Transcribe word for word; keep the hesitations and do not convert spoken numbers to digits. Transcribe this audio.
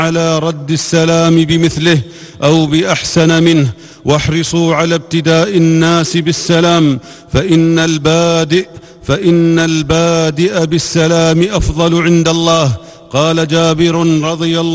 على رد السلام بمثله أو بأحسن منه، واحرصوا على ابتداء الناس بالسلام، فإن البادئ فإن البادئ بالسلام أفضل عند الله. قال جابر رضي الله